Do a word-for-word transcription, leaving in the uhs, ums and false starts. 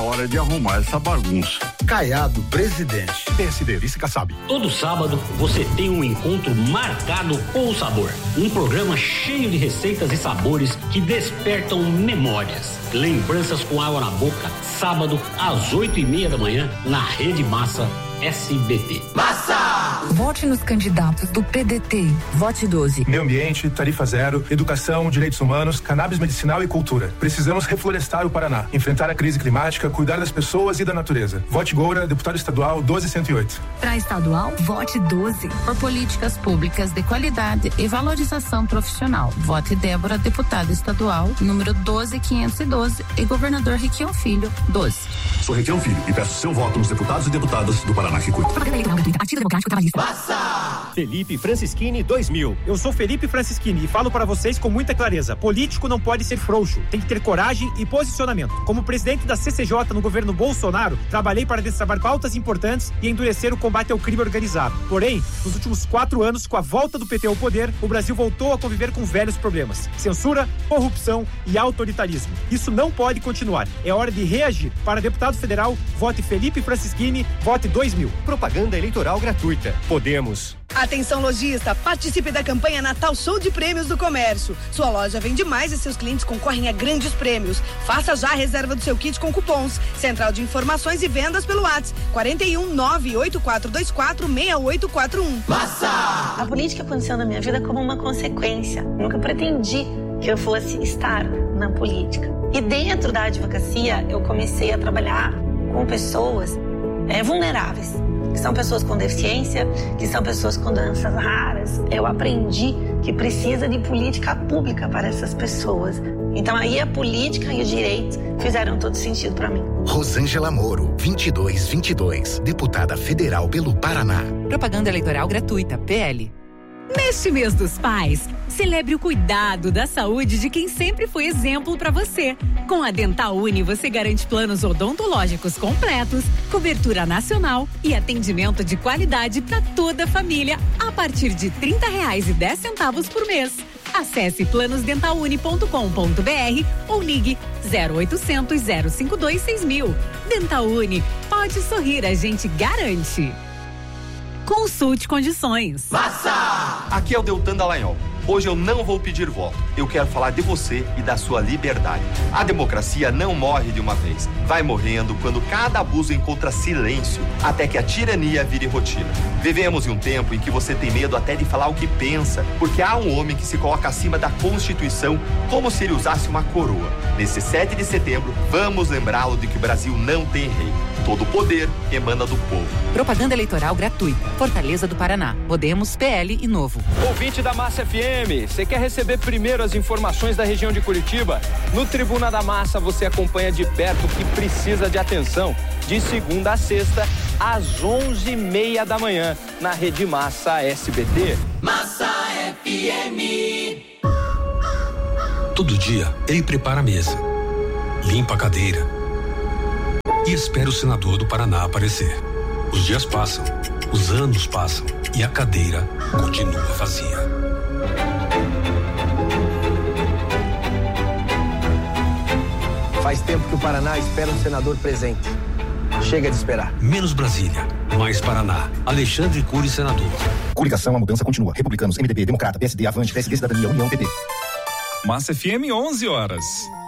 Hora de arrumar essa bagunça. Caiado, presidente. P S D, vice Kassab. Todo sábado você tem um encontro marcado com o sabor. Um programa cheio de receitas e sabores que despertam memórias. Lembranças com água na boca. Sábado às oito e meia da manhã na Rede Massa S B T. Massa! Vote nos candidatos do P D T. Vote doze. Meio ambiente, tarifa zero, educação, direitos humanos, cannabis medicinal e cultura. Precisamos reflorestar o Paraná, enfrentar a crise climática, cuidar das pessoas e da natureza. Vote Goura, deputado estadual doze cento e oito. Para estadual, vote doze. Por políticas públicas de qualidade e valorização profissional. Vote Débora, deputada estadual, número doze quinhentos e doze e governador Requião Filho, doze. Sou Requião Filho e peço seu voto nos deputados e deputadas do Paraná que cuidam. Felipe Francischini dois mil. Eu sou Felipe Francischini e falo para vocês com muita clareza. Político não pode ser frouxo, tem que ter coragem e posicionamento. Como presidente da C C J no governo Bolsonaro, trabalhei para destravar pautas importantes e endurecer o combate ao crime organizado. Porém, nos últimos quatro anos, com a volta do P T ao poder, o Brasil voltou a conviver com velhos problemas: censura, corrupção e autoritarismo. Isso não pode continuar. É hora de reagir. Para deputado federal, vote Felipe Francischini, vote dois mil. Propaganda eleitoral gratuita. Podemos. Atenção lojista, participe da campanha Natal Show de Prêmios do Comércio. Sua loja vende mais e seus clientes concorrem a grandes prêmios. Faça já a reserva do seu kit com cupons. Central de Informações e Vendas pelo WhatsApp quarenta e um, nove oito quatro dois quatro, seis oito quatro um. Massa! A política aconteceu na minha vida como uma consequência. Nunca pretendi que eu fosse estar na política. E dentro da advocacia, eu comecei a trabalhar com pessoas é, vulneráveis. Que são pessoas com deficiência, que são pessoas com doenças raras. Eu aprendi que precisa de política pública para essas pessoas. Então aí a política e o direito fizeram todo sentido para mim. Rosângela Moro, vinte e dois vinte e dois, deputada federal pelo Paraná. Propaganda eleitoral gratuita, P L. Neste mês dos pais, celebre o cuidado da saúde de quem sempre foi exemplo para você. Com a Dental Uni, você garante planos odontológicos completos, cobertura nacional e atendimento de qualidade para toda a família a partir de trinta reais e dez centavos por mês. Acesse planos dental uni ponto com ponto b r ou ligue zero oitocentos, zero cinco dois, seis mil. Dental Uni, pode sorrir, a gente garante. Consulte condições. Massa! Aqui é o Deltan Dallagnol. Hoje eu não vou pedir voto. Eu quero falar de você e da sua liberdade. A democracia não morre de uma vez. Vai morrendo quando cada abuso encontra silêncio, até que a tirania vire rotina. Vivemos em um tempo em que você tem medo até de falar o que pensa, porque há um homem que se coloca acima da Constituição como se ele usasse uma coroa. Nesse sete de setembro, vamos lembrá-lo de que o Brasil não tem rei. Todo o poder emana do povo. Propaganda eleitoral gratuita. Fortaleza do Paraná. Podemos, P L e Novo. Ouvinte da Massa F M, você quer receber primeiro as informações da região de Curitiba? No Tribuna da Massa você acompanha de perto o que precisa de atenção. De segunda a sexta, às onze e meia da manhã, na Rede Massa S B T. Massa F M. Todo dia ele prepara a mesa, limpa a cadeira e espera o senador do Paraná aparecer. Os dias passam, os anos passam e a cadeira continua vazia. Faz tempo que o Paraná espera um senador presente. Chega de esperar. Menos Brasília, mais Paraná. Alexandre Cury, senador. Coligação, a mudança continua. Republicanos, M D B, Democrata, P S D, Avante, P S D, Cidadania, União, P T. Massa F M, onze horas.